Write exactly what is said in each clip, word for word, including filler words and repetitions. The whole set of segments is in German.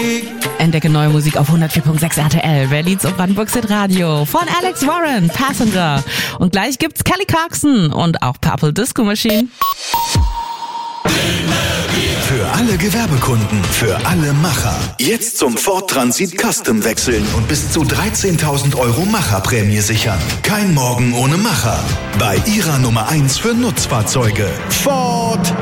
Entdecke neue Musik auf hundertvier Komma sechs R T L, Berlins und Brandenburgs Radio von Alex Warren, Passenger. Und gleich gibt's Kelly Clarkson und auch Purple Disco Machine. Für alle Gewerbekunden, für alle Macher. Jetzt zum Ford Transit Custom wechseln und bis zu dreizehntausend Euro Macherprämie sichern. Kein Morgen ohne Macher. Bei Ihrer Nummer eins für Nutzfahrzeuge. Ford.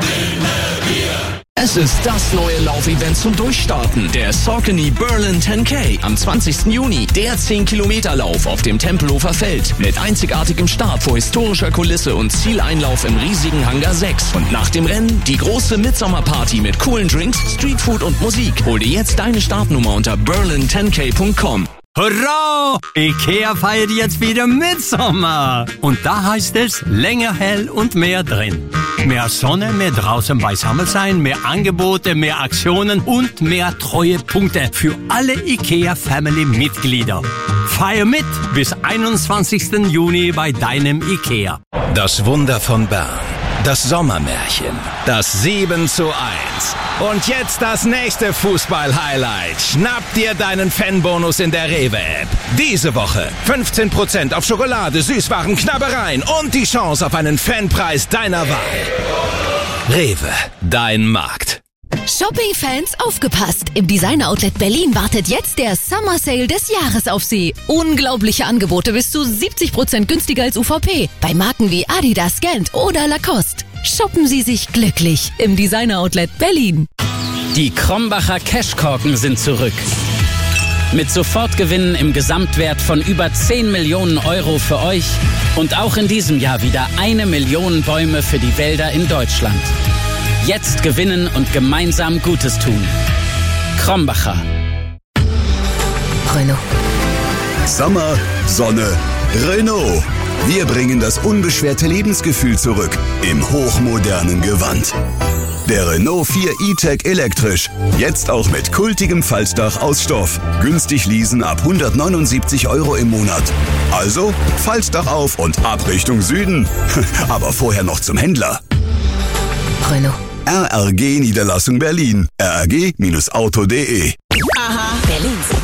Es ist das neue Laufevent zum Durchstarten, der Saucony Berlin zehn K am zwanzigsten Juni. Der zehn Kilometer Lauf auf dem Tempelhofer Feld mit einzigartigem Start vor historischer Kulisse und Zieleinlauf im riesigen Hangar sechs. Und nach dem Rennen die große Mitsommerparty mit coolen Drinks, Streetfood und Musik. Hol dir jetzt deine Startnummer unter berlin zehn k punkt com. Hurra! IKEA feiert jetzt wieder Mitsommer. Und da heißt es länger hell und mehr drin. Mehr Sonne, mehr draußen beisammen sein, mehr Angebote, mehr Aktionen und mehr Treuepunkte für alle IKEA-Family-Mitglieder. Feier mit bis einundzwanzigsten Juni bei deinem IKEA. Das Wunder von Bern. Das Sommermärchen. Das sieben zu eins. Und jetzt das nächste Fußball-Highlight. Schnapp dir deinen Fanbonus in der Rewe-App. Diese Woche fünfzehn Prozent auf Schokolade, Süßwaren, Knabbereien und die Chance auf einen Fanpreis deiner Wahl. Rewe, dein Markt. Shopping-Fans, aufgepasst! Im Designer-Outlet Berlin wartet jetzt der Summer Sale des Jahres auf Sie. Unglaubliche Angebote bis zu siebzig Prozent günstiger als U V P. Bei Marken wie Adidas, Gant oder Lacoste. Shoppen Sie sich glücklich im Designer-Outlet Berlin. Die Krombacher Cashkorken sind zurück. Mit Sofortgewinnen im Gesamtwert von über zehn Millionen Euro für euch und auch in diesem Jahr wieder eine Million Bäume für die Wälder in Deutschland. Jetzt gewinnen und gemeinsam Gutes tun. Krombacher. Renault. Sommer, Sonne, Renault. Wir bringen das unbeschwerte Lebensgefühl zurück im hochmodernen Gewand. Der Renault vier E-Tech elektrisch. Jetzt auch mit kultigem Faltdach aus Stoff. Günstig leasen ab hundertneunundsiebzig Euro im Monat. Also Faltdach auf und ab Richtung Süden. Aber vorher noch zum Händler. Renault. R R G Niederlassung Berlin. R R G Auto punkt de. Aha, Berlin.